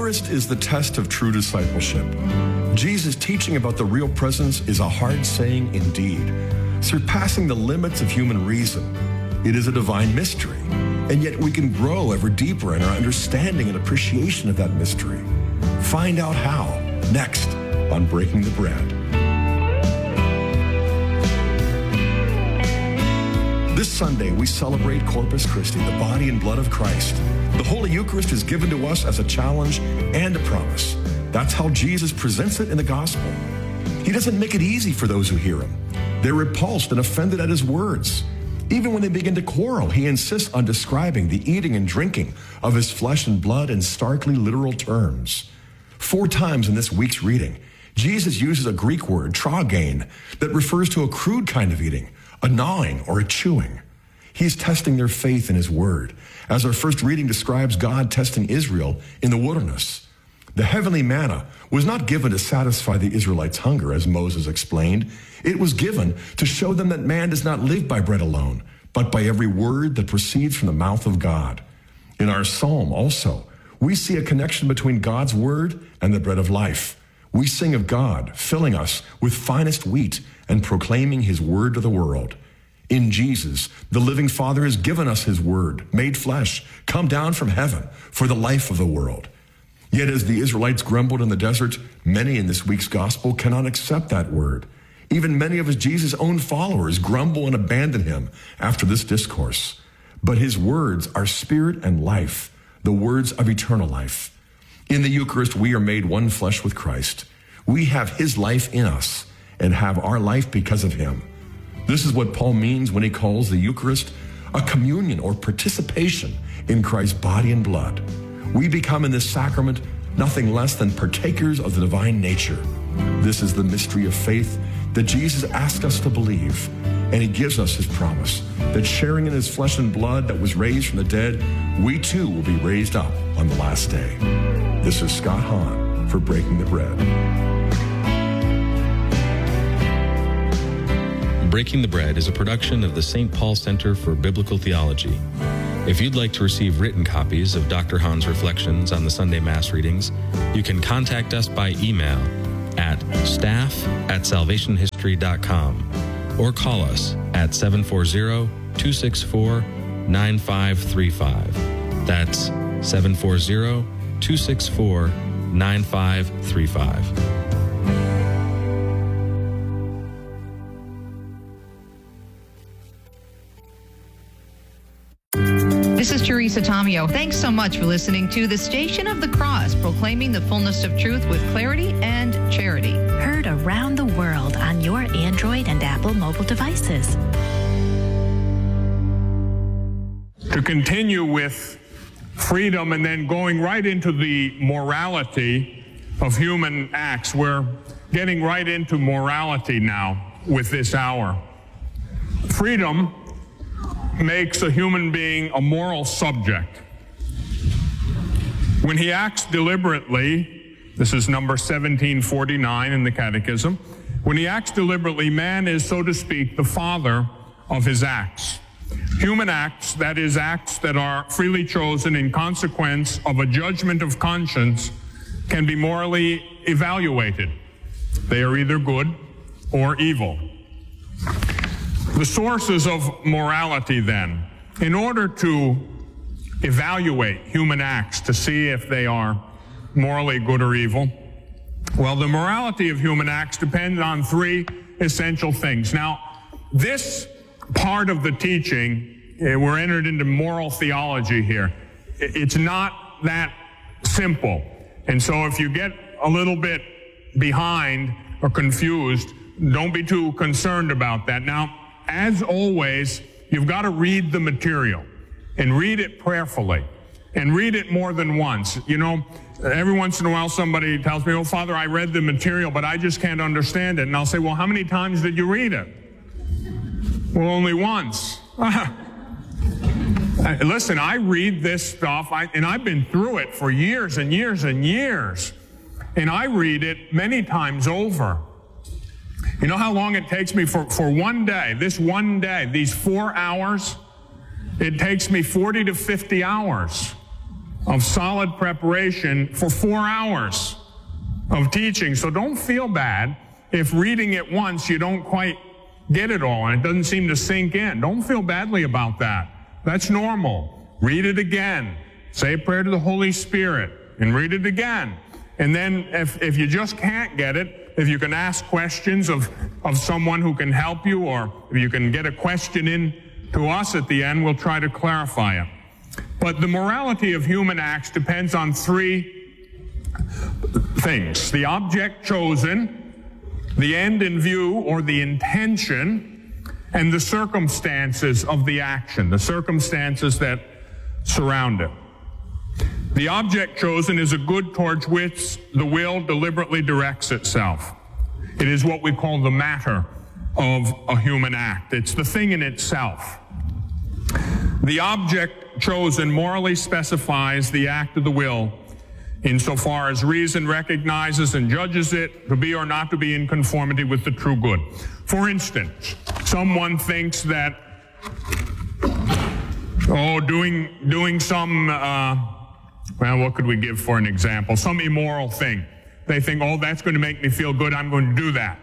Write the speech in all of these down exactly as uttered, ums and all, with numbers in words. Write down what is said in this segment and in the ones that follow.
Eucharist is the test of true discipleship. Jesus' teaching about the real presence is a hard saying indeed, surpassing the limits of human reason. It is a divine mystery, and yet we can grow ever deeper in our understanding and appreciation of that mystery. Find out how, next on Breaking the Bread. This Sunday, we celebrate Corpus Christi, the body and blood of Christ. The Holy Eucharist is given to us as a challenge and a promise. That's how Jesus presents it in the gospel. He doesn't make it easy for those who hear him. They're repulsed and offended at his words. Even when they begin to quarrel, he insists on describing the eating and drinking of his flesh and blood in starkly literal terms. Four times in this week's reading, Jesus uses a Greek word, tragain, that refers to a crude kind of eating, a gnawing or a chewing. He's testing their faith in his word, as our first reading describes God testing Israel in the wilderness. The heavenly manna was not given to satisfy the Israelites' hunger, as Moses explained. It was given to show them that man does not live by bread alone, but by every word that proceeds from the mouth of God. In our psalm also, we see a connection between God's word and the bread of life. We sing of God filling us with finest wheat and proclaiming his word to the world. In Jesus, the living Father has given us his word, made flesh, come down from heaven for the life of the world. Yet as the Israelites grumbled in the desert, many in this week's gospel cannot accept that word. Even many of Jesus' own followers grumble and abandon him after this discourse. But his words are spirit and life, the words of eternal life. In the Eucharist, we are made one flesh with Christ. We have his life in us and have our life because of him. This is what Paul means when he calls the Eucharist a communion or participation in Christ's body and blood. We become in this sacrament nothing less than partakers of the divine nature. This is the mystery of faith that Jesus asked us to believe, and he gives us his promise that sharing in his flesh and blood that was raised from the dead, we too will be raised up on the last day. This is Scott Hahn for Breaking the Bread. Breaking the Bread is a production of the Saint Paul Center for Biblical Theology. If you'd like to receive written copies of Doctor Hahn's reflections on the Sunday Mass readings, you can contact us by email at staff at salvation history dot com or call us at seven four zero, two six four, nine five three five. That's seven four zero, two six four, nine five three five. This is Teresa Tomeo. Thanks so much for listening to The Station of the Cross, proclaiming the fullness of truth with clarity and charity. Heard around the world on your Android and Apple mobile devices. To continue with freedom and then going right into the morality of human acts, we're getting right into morality now with this hour. Freedom makes a human being a moral subject. When he acts deliberately, this is number seventeen forty-nine in the Catechism, when he acts deliberately, man is, so to speak, the father of his acts. Human acts, that is, acts that are freely chosen in consequence of a judgment of conscience, can be morally evaluated. They are either good or evil. The sources of morality, then, in order to evaluate human acts to see if they are morally good or evil, well, the morality of human acts depends on three essential things. Now, this part of the teaching, we're entered into moral theology here. It's not that simple. And so if you get a little bit behind or confused, don't be too concerned about that. Now, as always, you've got to read the material and read it prayerfully and read it more than once. You know, every once in a while somebody tells me, oh, Father, I read the material, but I just can't understand it. And I'll say, well, how many times did you read it? Well, only once. Listen, I read this stuff, I, and I've been through it for years and years and years, and I read it many times over. You know how long it takes me for, for one day, this one day, these four hours? It takes me forty to fifty hours of solid preparation for four hours of teaching. So don't feel bad if reading it once you don't quite get it all and it doesn't seem to sink in. Don't feel badly about that. That's normal. Read it again. Say a prayer to the Holy Spirit and read it again. And then if, if you just can't get it, if you can ask questions of, of someone who can help you, or if you can get a question in to us at the end, we'll try to clarify it. But the morality of human acts depends on three things: the object chosen, the end in view or the intention, and the circumstances of the action, the circumstances that surround it. The object chosen is a good towards which the will deliberately directs itself. It is what we call the matter of a human act. It's the thing in itself. The object chosen morally specifies the act of the will insofar as reason recognizes and judges it to be or not to be in conformity with the true good. For instance, someone thinks that, oh, doing, doing some, uh, well, what could we give for an example? Some immoral thing. They think, oh, that's going to make me feel good, I'm going to do that.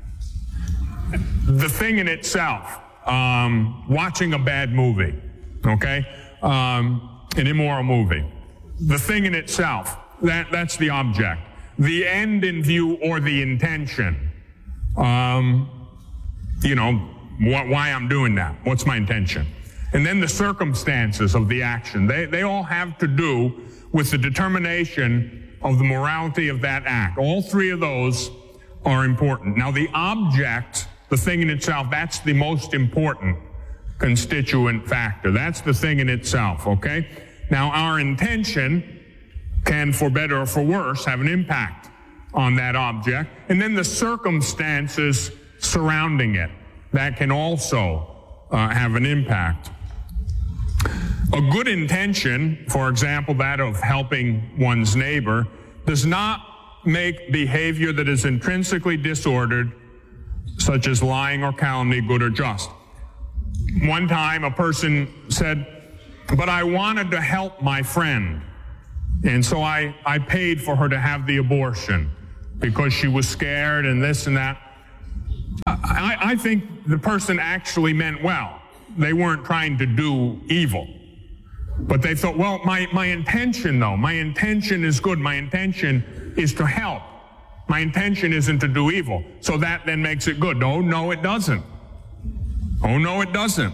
The thing in itself, um, watching a bad movie, okay, um, an immoral movie. The thing in itself, that, that's the object. The end in view or the intention, um, you know, wh- why I'm doing that, what's my intention. And then the circumstances of the action, they, they all have to do with the determination of the morality of that act. All three of those are important. Now, the object, the thing in itself, that's the most important constituent factor. That's the thing in itself, okay? Now, our intention can, for better or for worse, have an impact on that object. And then the circumstances surrounding it, that can also uh, have an impact. A good intention, for example, that of helping one's neighbor, does not make behavior that is intrinsically disordered, such as lying or calumny, good or just. One time a person said, but I wanted to help my friend, and so I, I paid for her to have the abortion because she was scared and this and that. I, I think the person actually meant well. They weren't trying to do evil. But they thought, well, my, my intention, though, my intention is good. My intention is to help. My intention isn't to do evil. So that then makes it good. No, no, it doesn't. Oh, no, it doesn't.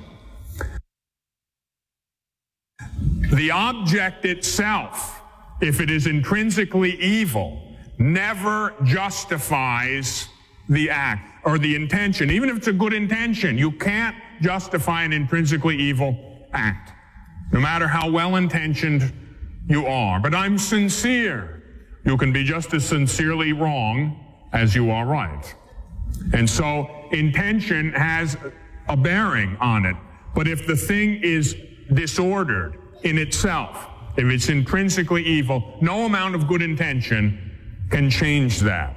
The object itself, if it is intrinsically evil, never justifies the act or the intention. Even if it's a good intention, you can't justify an intrinsically evil act, no matter how well-intentioned you are. But I'm sincere. You can be just as sincerely wrong as you are right. And so intention has a bearing on it. But if the thing is disordered in itself, if it's intrinsically evil, no amount of good intention can change that.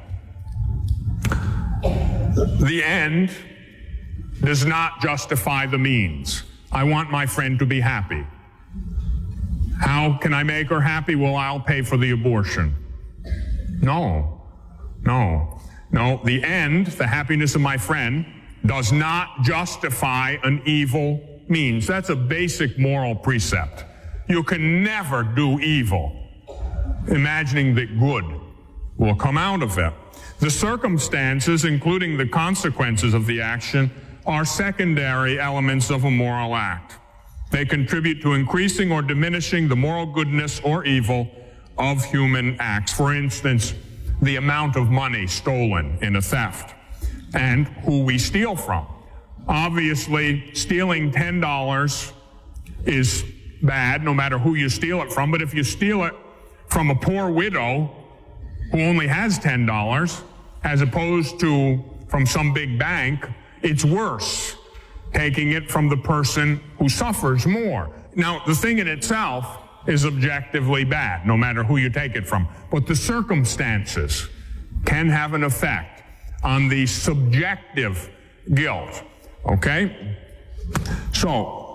The end does not justify the means. I want my friend to be happy. How can I make her happy? Well, I'll pay for the abortion. No, no, no. The end, the happiness of my friend, does not justify an evil means. That's a basic moral precept. You can never do evil imagining that good will come out of it. The circumstances, including the consequences of the action, are secondary elements of a moral act. They contribute to increasing or diminishing the moral goodness or evil of human acts. For instance, the amount of money stolen in a theft and who we steal from. Obviously, stealing ten dollars is bad no matter who you steal it from, but if you steal it from a poor widow who only has ten dollars as opposed to from some big bank, it's worse taking it from the person who suffers more. Now, the thing in itself is objectively bad, no matter who you take it from. But the circumstances can have an effect on the subjective guilt, okay? So,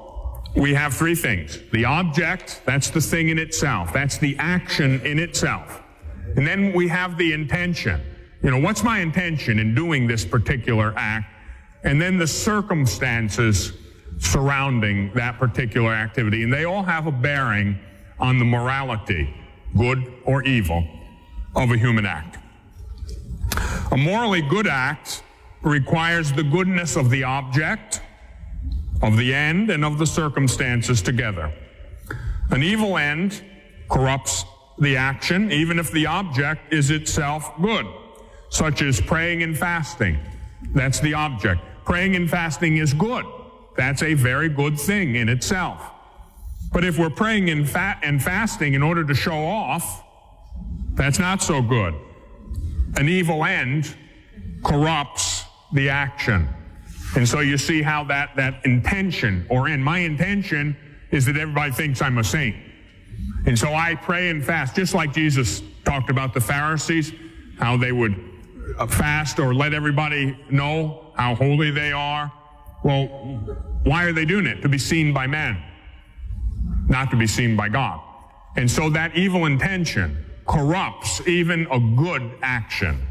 we have three things. The object, that's the thing in itself. That's the action in itself. And then we have the intention. You know, what's my intention in doing this particular act? And then the circumstances surrounding that particular activity. And they all have a bearing on the morality, good or evil, of a human act. A morally good act requires the goodness of the object, of the end, and of the circumstances together. An evil end corrupts the action, even if the object is itself good, such as praying and fasting. That's the object. Praying and fasting is good. That's a very good thing in itself. But if we're praying and, fa- and fasting in order to show off, that's not so good. An evil end corrupts the action. And so you see how that, that intention, or in my intention, is that everybody thinks I'm a saint. And so I pray and fast, just like Jesus talked about the Pharisees, how they would fast or let everybody know how holy they are. Well, why are they doing it? To be seen by men, not to be seen by God. And so that evil intention corrupts even a good action.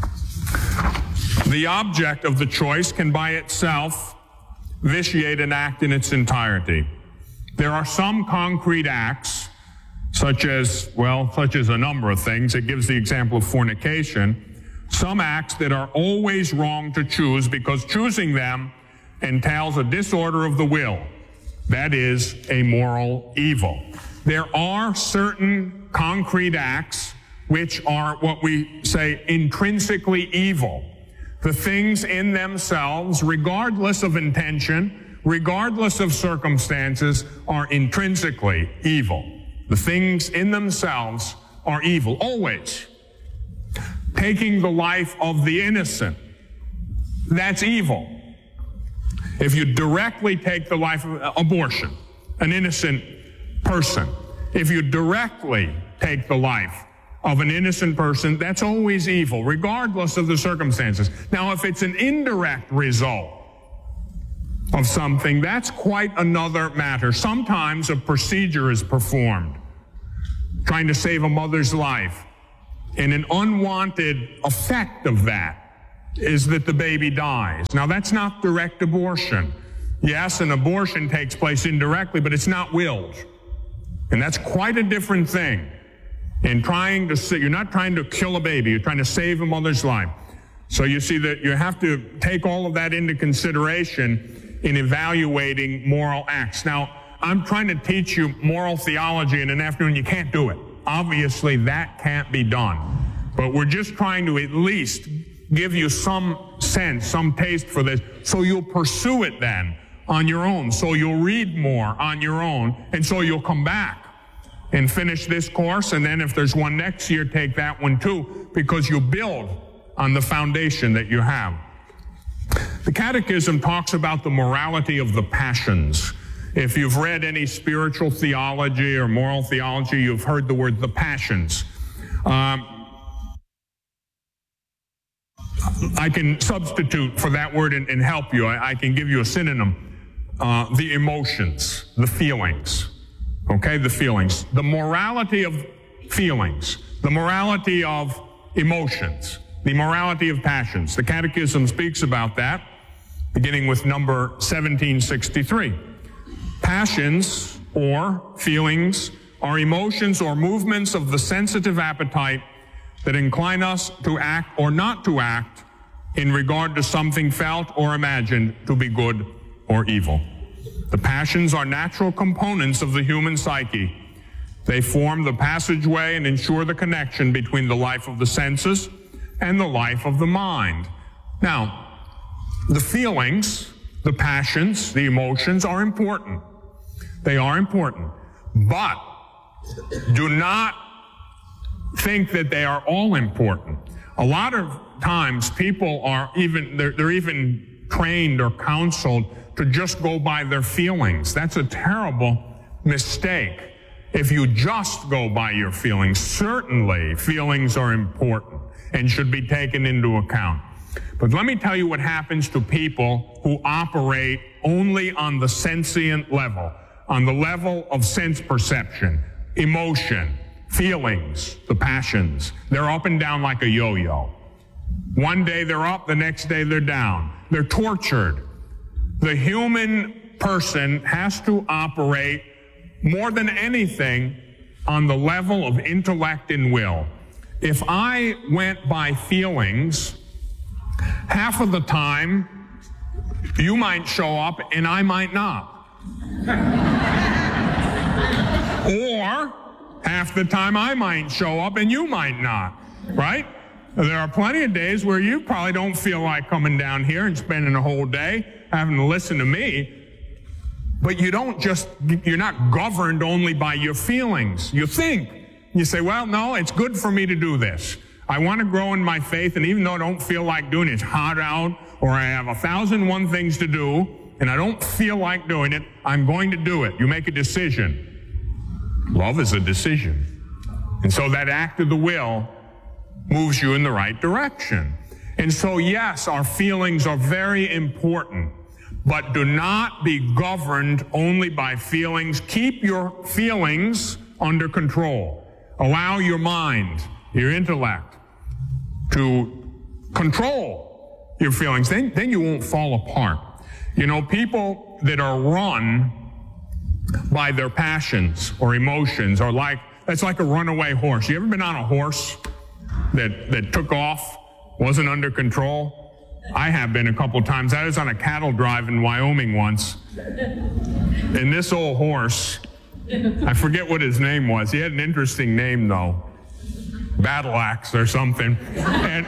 The object of the choice can by itself vitiate an act in its entirety. There are some concrete acts, such as, well, such as a number of things. It gives the example of fornication. Some acts that are always wrong to choose because choosing them entails a disorder of the will. That is a moral evil. There are certain concrete acts which are what we say intrinsically evil. The things in themselves, regardless of intention, regardless of circumstances, are intrinsically evil. The things in themselves are evil, always. Taking the life of the innocent, that's evil. If you directly take the life of abortion, an innocent person, if you directly take the life of an innocent person, that's always evil, regardless of the circumstances. Now, if it's an indirect result of something, that's quite another matter. Sometimes a procedure is performed, trying to save a mother's life, and an unwanted effect of that is that the baby dies. Now, that's not direct abortion. Yes, an abortion takes place indirectly, but it's not willed. And that's quite a different thing. In trying to, you're not trying to kill a baby, you're trying to save a mother's life. So you see that you have to take all of that into consideration in evaluating moral acts. Now, I'm trying to teach you moral theology in an afternoon. You can't do it. Obviously, that can't be done. But we're just trying to at least give you some sense, some taste for this, so you'll pursue it then on your own, so you'll read more on your own, and so you'll come back and finish this course, and then if there's one next year, take that one too, because you build on the foundation that you have. The Catechism talks about the morality of the passions. If you've read any spiritual theology or moral theology, you've heard the word the passions. Um, I can substitute for that word and, and help you. I, I can give you a synonym. Uh, the emotions, the feelings. Okay, the feelings. The morality of feelings. The morality of emotions. The morality of passions. The Catechism speaks about that, beginning with number seventeen sixty-three. Passions, or feelings, are emotions or movements of the sensitive appetite that incline us to act or not to act in regard to something felt or imagined to be good or evil. The passions are natural components of the human psyche. They form the passageway and ensure the connection between the life of the senses and the life of the mind. Now, the feelings, the passions, the emotions are important. They are important. But do not think that they are all important. A lot of times people are even, they're, they're even trained or counseled to just go by their feelings. That's a terrible mistake. If you just go by your feelings, certainly feelings are important and should be taken into account. But let me tell you what happens to people who operate only on the sentient level. on the level of sense perception, emotion, feelings, the passions. They're up and down like a yo-yo. One day they're up, the next day they're down. They're tortured. The human person has to operate more than anything on the level of intellect and will. If I went by feelings, half of the time you might show up and I might not. Or half the time I might show up and you might not, right? There are plenty of days where you probably don't feel like coming down here and spending a whole day having to listen to me. But you don't just, you're not governed only by your feelings. You think. You say, well, no, it's good for me to do this. I want to grow in my faith, and even though I don't feel like doing it, it's hot out, or I have a thousand one things to do, and I don't feel like doing it, I'm going to do it. You make a decision. Love is a decision. And so that act of the will moves you in the right direction. And so, yes, our feelings are very important, but do not be governed only by feelings. Keep your feelings under control. Allow your mind, your intellect, to control your feelings. Then, then you won't fall apart. You know, people that are run by their passions or emotions are like, that's like a runaway horse. You ever been on a horse that, that took off, wasn't under control? I have been a couple times. I was on a cattle drive in Wyoming once. And this old horse, I forget what his name was. He had an interesting name, though. Battle Axe or something. And,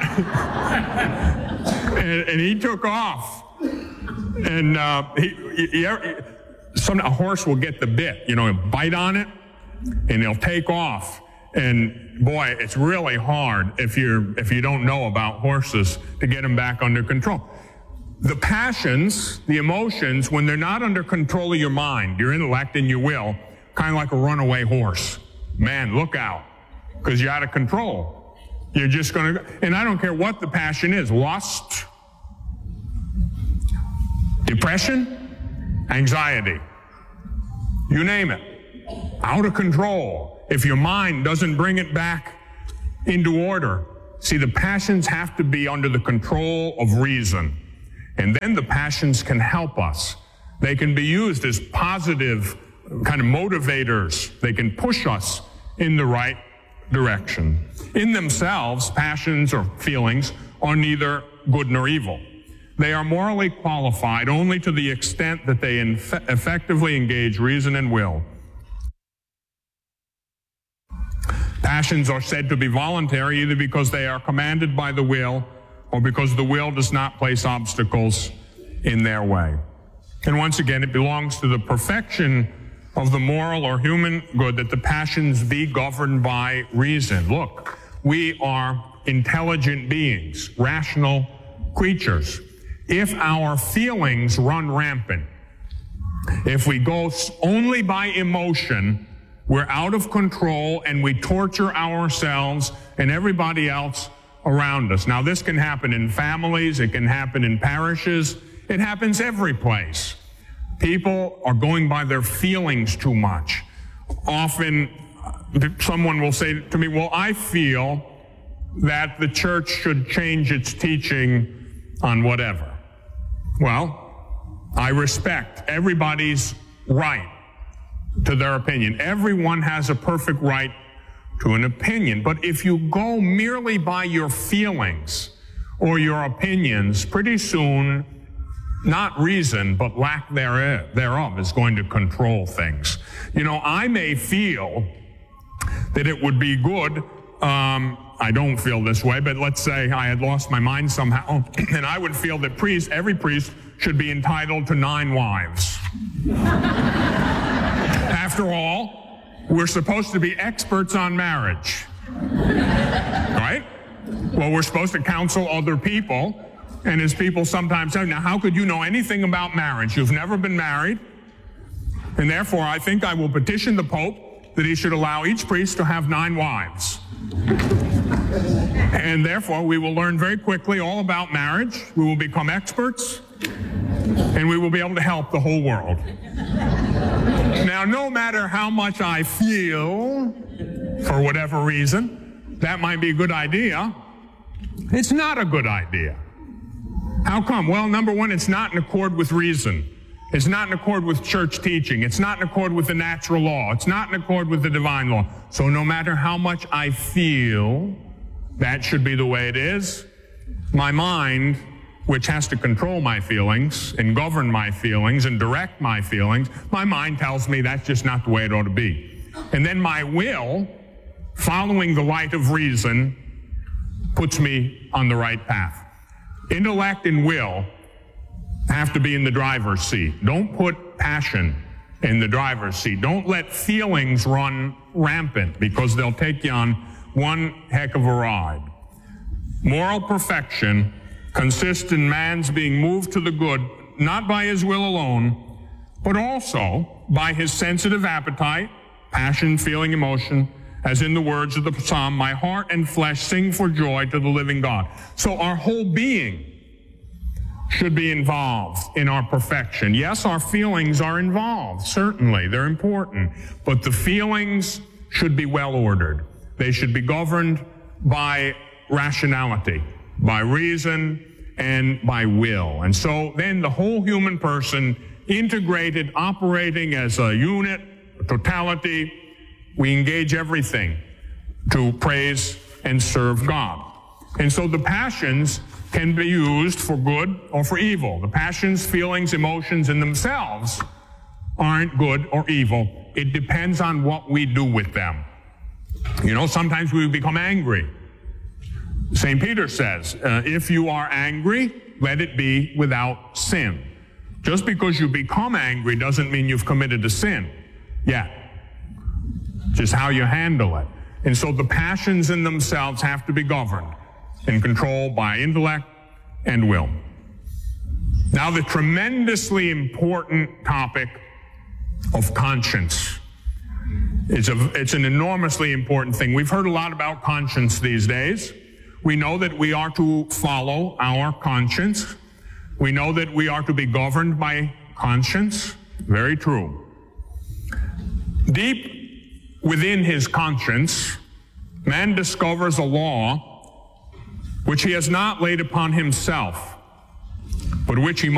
and, and he took off. And uh, he, he, he, some, a horse will get the bit, you know, he'll bite on it, and he'll take off. And boy, it's really hard if you're if you don't know about horses to get them back under control. The passions, the emotions, when they're not under control of your mind, your intellect and your will, kind of like a runaway horse. Man, look out, because you're out of control. You're just going to, and I don't care what the passion is, lust, depression, anxiety, you name it, out of control. If your mind doesn't bring it back into order. See, the passions have to be under the control of reason. And then the passions can help us. They can be used as positive kind of motivators. They can push us in the right direction. In themselves, passions or feelings are neither good nor evil. They are morally qualified only to the extent that they inf- effectively engage reason and will. Passions are said to be voluntary either because they are commanded by the will or because the will does not place obstacles in their way. And once again, it belongs to the perfection of the moral or human good that the passions be governed by reason. Look, we are intelligent beings, rational creatures. If our feelings run rampant, if we go only by emotion, we're out of control and we torture ourselves and everybody else around us. Now, this can happen in families. It can happen in parishes. It happens every place. People are going by their feelings too much. Often, someone will say to me, well, I feel that the church should change its teaching on whatever. Well, I respect everybody's right to their opinion. Everyone has a perfect right to an opinion. But if you go merely by your feelings or your opinions, pretty soon, not reason, but lack thereof is going to control things. You know, I may feel that it would be good, um, I don't feel this way, but let's say I had lost my mind somehow, and I would feel that priest, every priest should be entitled to nine wives. After all, we're supposed to be experts on marriage, right? Well, we're supposed to counsel other people, and as people sometimes say, now how could you know anything about marriage? You've never been married, and therefore I think I will petition the Pope that he should allow each priest to have nine wives. And therefore we will learn very quickly all about marriage, we will become experts, and we will be able to help the whole world. Now, no matter how much I feel, for whatever reason, that might be a good idea, it's not a good idea. How come? Well, number one, it's not in accord with reason. It's not in accord with church teaching. It's not in accord with the natural law. It's not in accord with the divine law. So no matter how much I feel, that should be the way it is. My mind, which has to control my feelings and govern my feelings and direct my feelings, my mind tells me that's just not the way it ought to be. And then my will, following the light of reason, puts me on the right path. Intellect and will have to be in the driver's seat. Don't put passion in the driver's seat. Don't let feelings run rampant, because they'll take you on one heck of a ride. Moral perfection consists in man's being moved to the good, not by his will alone, but also by his sensitive appetite, passion, feeling, emotion, as in the words of the psalm, my heart and flesh sing for joy to the living God. So our whole being should be involved in our perfection. Yes, our feelings are involved, certainly, they're important, but the feelings should be well ordered. They should be governed by rationality, by reason, and by will. And so then the whole human person, integrated, operating as a unit, a totality, we engage everything to praise and serve God. And so the passions can be used for good or for evil. The passions, feelings, emotions in themselves aren't good or evil. It depends on what we do with them. You know, sometimes we become angry. Saint Peter says, uh, if you are angry, let it be without sin. Just because you become angry doesn't mean you've committed a sin yet. Just how you handle it. And so the passions in themselves have to be governed and controlled by intellect and will. Now, the tremendously important topic of conscience. It's, a, it's an enormously important thing. We've heard a lot about conscience these days. We know that we are to follow our conscience. We know that we are to be governed by conscience. Very true. Deep within his conscience, man discovers a law which he has not laid upon himself, but which he